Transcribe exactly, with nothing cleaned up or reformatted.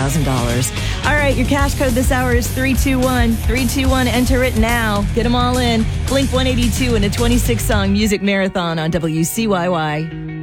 thousand dollars. All right, your cash code this hour is three two one. three two one, enter it now. Get them all in. Blink one eighty-two and a twenty-six song music marathon on W C Y Y.